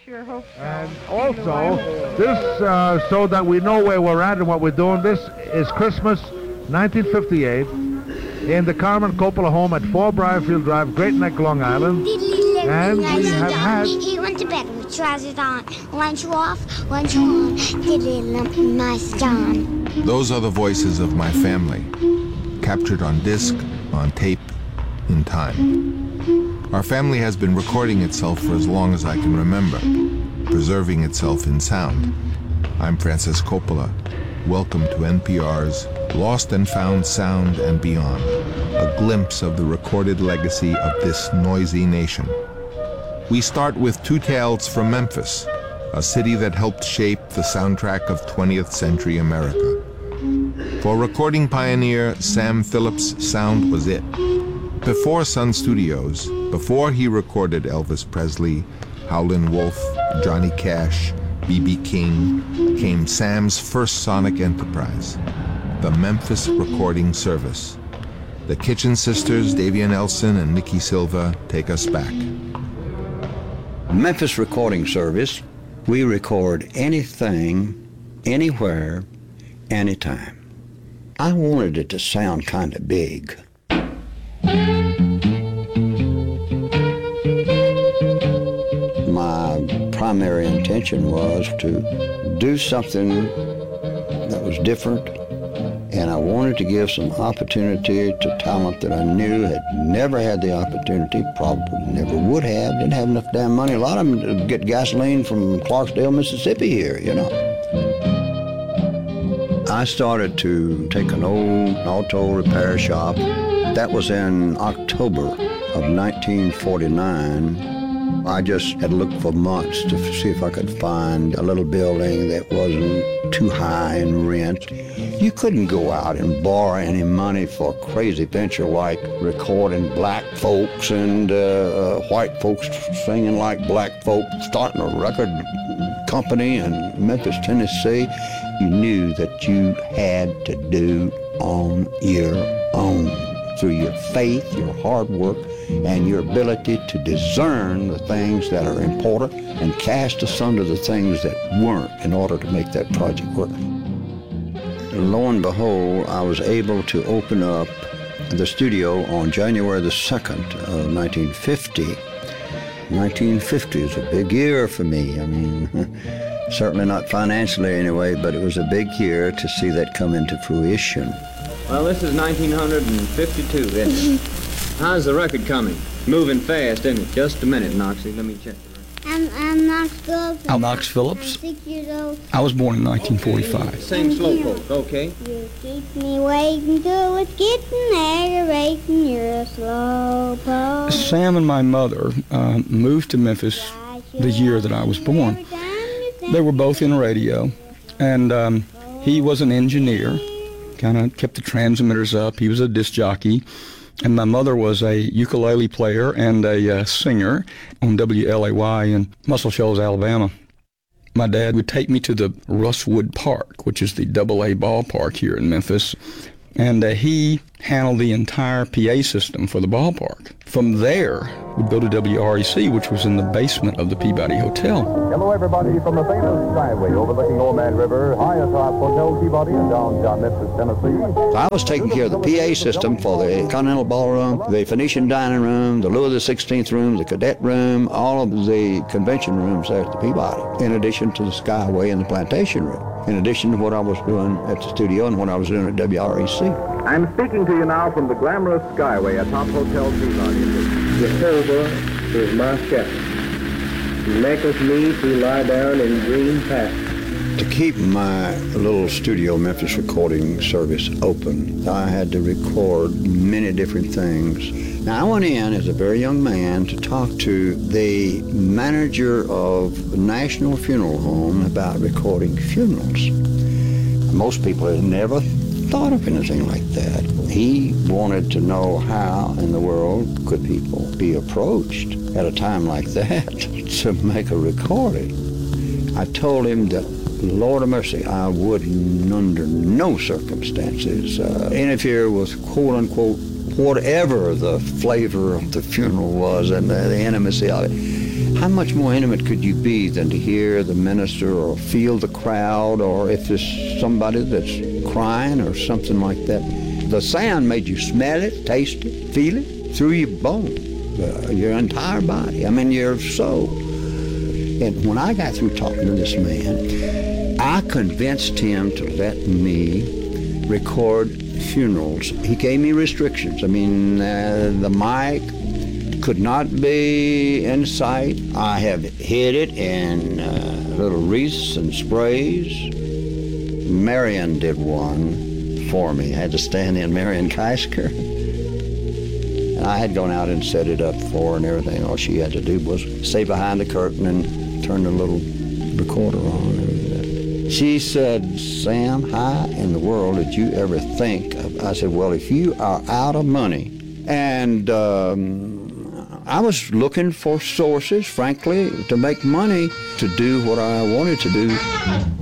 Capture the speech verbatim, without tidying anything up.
Sure hope so. And also, this, uh, so that we know where we're at and what we're doing, this is Christmas nineteen fifty-eight in the Carmen Coppola home at four Briarfield Drive, Great Neck, Long Island. And we have had... He went to bed with trousers on, lunch off, lunch on, nice John. Those are the voices of my family, captured on disc, on tape, in time. Our family has been recording itself for as long as I can remember, preserving itself in sound. I'm Francis Coppola. Welcome to N P R's Lost and Found Sound and Beyond, a glimpse of the recorded legacy of this noisy nation. We start with two tales from Memphis, a city that helped shape the soundtrack of twentieth century America. For recording pioneer Sam Phillips, sound was it. Before Sun Studios, before he recorded Elvis Presley, Howlin' Wolf, Johnny Cash, B B King, came Sam's first sonic enterprise, the Memphis Recording Service. The Kitchen Sisters, Davia Nelson and Nikki Silva, take us back. Memphis Recording Service, we record anything, anywhere, anytime. I wanted it to sound kind of big. My primary intention was to do something that was different, and I wanted to give some opportunity to talent that I knew had never had the opportunity, probably never would have, didn't have enough damn money. A lot of them get gasoline from Clarksdale, Mississippi here, you know. I started to take an old auto repair shop. That was in October of nineteen forty-nine. I just had looked for months to see if I could find a little building that wasn't too high in rent. You couldn't go out and borrow any money for a crazy venture like recording black folks and uh, uh, white folks singing like black folks, starting a record company in Memphis, Tennessee. You knew that you had to do on your own through your faith, your hard work, and your ability to discern the things that are important and cast asunder the things that weren't in order to make that project work. Lo and behold, I was able to open up the studio on January the second of nineteen fifty. nineteen fifty is a big year for me. I mean, certainly not financially anyway, but it was a big year to see that come into fruition. Well, this is nineteen fifty-two, isn't it? How's the record coming? Moving fast, isn't it? Just a minute, Noxie. Let me check the record. I'm, I'm Knox Phillips. I'm Knox Phillips. I'm six years old. I was born in nineteen forty-five. Sing Slowpoke, okay? You keep me waiting till it's getting aggravating. You're a slowpoke. Sam and my mother uh, moved to Memphis the year that I was born. They were both in radio, and um, he was an engineer, kind of kept the transmitters up. He was a disc jockey. And my mother was a ukulele player and a uh, singer on W L A Y in Muscle Shoals, Alabama. My dad would take me to the Russwood Park, which is the double A ballpark here in Memphis, and uh, he handled the entire P A system for the ballpark. From there, we'd go to W R E C, which was in the basement of the Peabody Hotel. Hello, everybody, from the famous Skyway overlooking Old Man River, high atop Hotel Peabody in downtown Memphis, Tennessee. I was taking care of the P A system for the Continental Ballroom, the Phoenician Dining Room, the Louis the sixteenth Room, the Cadet Room, all of the convention rooms there at the Peabody, in addition to the Skyway and the Plantation Room, in addition to what I was doing at the studio and what I was doing at W R E C. I'm speaking to you now from the glamorous Skyway atop Hotel Peabody. Jehovah is my shepherd. He maketh me to lie down in green pastures. To keep my little studio Memphis Recording Service open, I had to record many different things. Now, I went in as a very young man to talk to the manager of the National Funeral Home about recording funerals. Most people had never thought of anything like that. He wanted to know how in the world could people be approached at a time like that to make a recording. I told him that, Lord of mercy, I would under no circumstances uh, interfere with quote-unquote whatever the flavor of the funeral was and the, the intimacy of it. how much more intimate could you be than to hear the minister or feel the crowd, or if there's somebody that's crying or something like that? The sound made you smell it, taste it, feel it through your bone, uh, your entire body. I mean, your soul. And when I got through talking to this man, I convinced him to let me record funerals. He gave me restrictions. I mean, uh, the mic could not be in sight. I have hid it in uh, little wreaths and sprays. Marion did one for me. I had to stand in, Marion Keisker. And I had gone out and set it up for her and everything. All she had to do was stay behind the curtain and turn the little recorder on. And, uh, she said, Sam, how in the world did you ever think of? I said, well, if you are out of money, and um, I was looking for sources, frankly, to make money to do what I wanted to do.